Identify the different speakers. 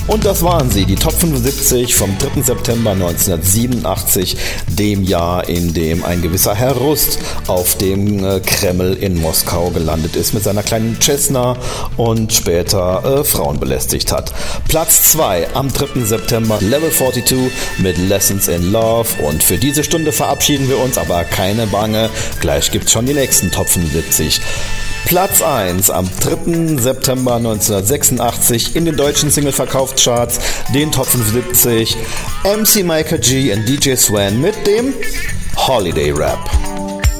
Speaker 1: Und das waren sie, die Top 75 vom 3. September 1987, dem Jahr, in dem ein gewisser Herr Rust auf dem Kreml in Moskau gelandet ist mit seiner kleinen Cessna und später Frauen belästigt hat. Platz 2 am 3. September, Level 42 mit Lessons in Love. Und für diese Stunde verabschieden wir uns, aber keine Bange, gleich gibt's schon die nächsten Top 75. Platz 1 am 3. September 1986 in den deutschen Single-Verkaufscharts, den Top 75, MC Michael G und DJ Swan mit dem Holiday Rap.